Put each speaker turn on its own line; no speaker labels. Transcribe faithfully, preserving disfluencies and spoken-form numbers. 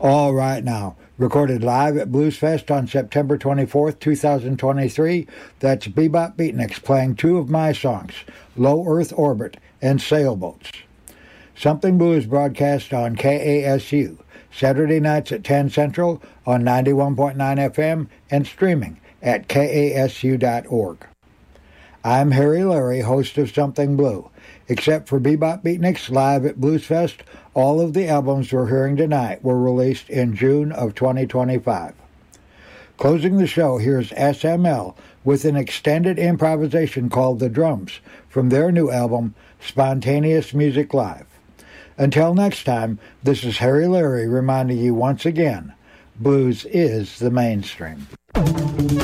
All right now, recorded live at Blues Fest on September twenty-fourth, two thousand twenty-three, that's Bebop Beatniks playing two of my songs, Low Earth Orbit and Sailboats. Something Blues broadcast on K A S U, Saturday nights at ten Central on ninety-one point nine F M and streaming at K A S U dot org. I'm Harry Larry, host of Something Blue. Except for Bebop Beatniks live at Blues Fest, all of the albums we're hearing tonight were released in June of twenty twenty-five. Closing the show, here's S M L with an extended improvisation called The Drums from their new album, Spontaneous Music Live. Until next time, this is Harry Larry reminding you once again, blues is the mainstream.